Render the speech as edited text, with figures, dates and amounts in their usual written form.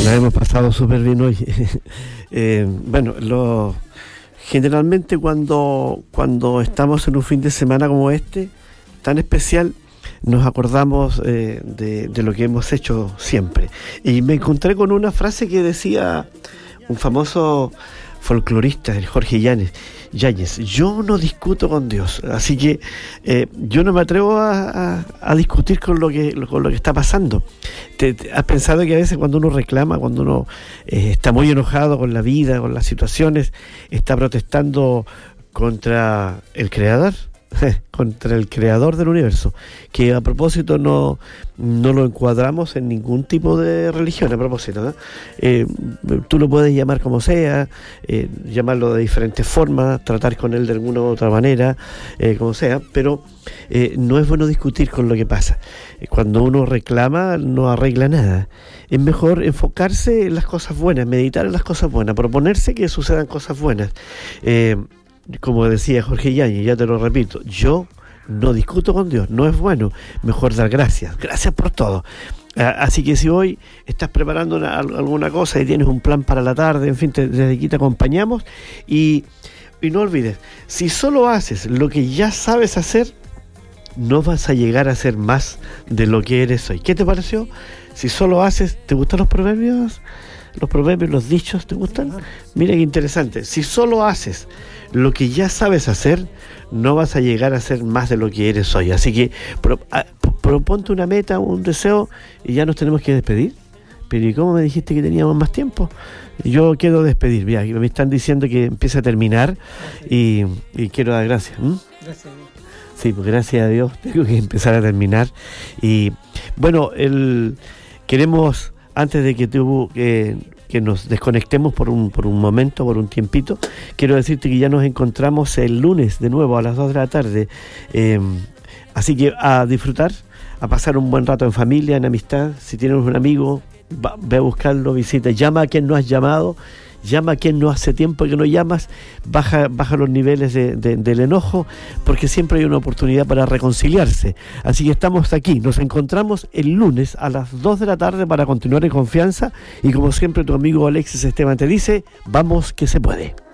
La hemos pasado súper bien hoy. Generalmente cuando estamos en un fin de semana como este, tan especial, nos acordamos de lo que hemos hecho siempre. Y me encontré con una frase que decía un famoso folclorista, el Jorge Yáñez: yo no discuto con Dios. Así que yo no me atrevo a discutir con lo que está pasando. ¿Has pensado que a veces cuando uno reclama, cuando uno está muy enojado con la vida, con las situaciones, está protestando contra el Creador? Contra el Creador del universo, que a propósito no lo encuadramos en ningún tipo de religión, a propósito, ¿no? Tú lo puedes llamar como sea, llamarlo de diferentes formas, tratar con él de alguna u otra manera, como sea, pero no es bueno discutir con lo que pasa. Cuando uno reclama no arregla nada. Es mejor enfocarse en las cosas buenas, meditar en las cosas buenas, proponerse que sucedan cosas buenas. Como decía Jorge Yáñez, ya te lo repito, yo no discuto con Dios, no es bueno, mejor dar gracias por todo. Así que si hoy estás preparando alguna cosa y tienes un plan para la tarde, en fin, desde aquí te acompañamos y no olvides, si solo haces lo que ya sabes hacer, no vas a llegar a ser más de lo que eres hoy. ¿Qué te pareció? Si solo haces, ¿te gustan los proverbios? Los dichos, ¿te gustan? Mira qué interesante. Si solo haces lo que ya sabes hacer, no vas a llegar a ser más de lo que eres hoy. Así que proponte una meta, un deseo, y ya nos tenemos que despedir. Pero ¿y cómo me dijiste que teníamos más tiempo? Yo quiero despedir. Mira, me están diciendo que empieza a terminar y quiero dar gracias. Gracias a Dios. Sí, pues gracias a Dios tengo que empezar a terminar. Y bueno, queremos, antes de que nos desconectemos por un momento, por un tiempito, quiero decirte que ya nos encontramos el lunes de nuevo a las 2 de la tarde. Así que a disfrutar, a pasar un buen rato en familia, en amistad. Si tienes un amigo, ve a buscarlo, visita, llama a quien no has llamado, llama a quien no hace tiempo que no llamas, baja los niveles del enojo, porque siempre hay una oportunidad para reconciliarse. Así que estamos aquí, nos encontramos el lunes a las 2 de la tarde para continuar en confianza, y como siempre tu amigo Alexis Esteban te dice, vamos que se puede.